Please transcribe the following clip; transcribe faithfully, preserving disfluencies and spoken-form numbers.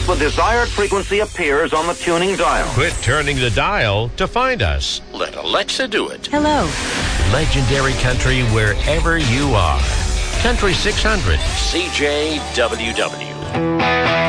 the desired frequency appears on the tuning dial. Quit turning the dial to find us. Let Alexa do it. Hello. Legendary country wherever you are. Country six hundred. C J W W.